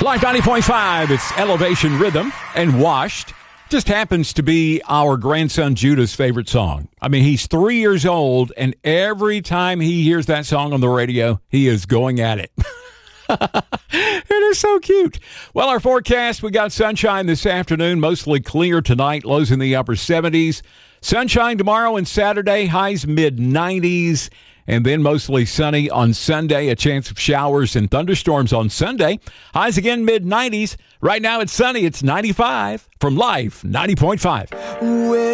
Live 90.5, it's Elevation Rhythm and Washed. Just happens to be our grandson Judah's favorite song. I mean, he's 3 years old, and every time he hears that song on the radio, he is going at it. It is so cute. Well, our forecast, we got sunshine this afternoon, mostly clear tonight, lows in the upper 70s. Sunshine tomorrow and Saturday, highs mid-90s. And then mostly sunny on Sunday, a chance of showers and thunderstorms on Sunday. Highs again mid-90s. Right now it's sunny, it's 95 from Life 90.5.